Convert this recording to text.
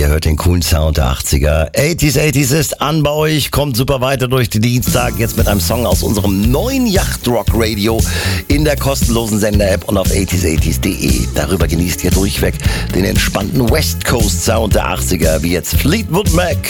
Ihr hört den coolen Sound der 80er. 80s ist an bei euch, kommt super weiter durch die Dienstag. Jetzt mit einem Song aus unserem neuen Yachtrock-Radio in der kostenlosen Sender-App und auf 80s80s.de. Darüber genießt ihr durchweg den entspannten West Coast Sound der 80er, wie jetzt Fleetwood Mac.